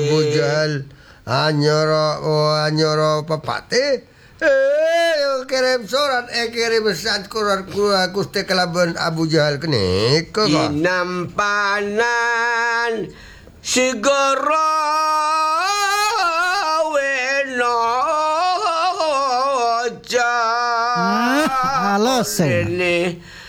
Abu Jahal anyara pepate kirim surat kirim pesan Quran Gusti kelaban Abu Jahal kene kok inampanan sigara wenoja halus ini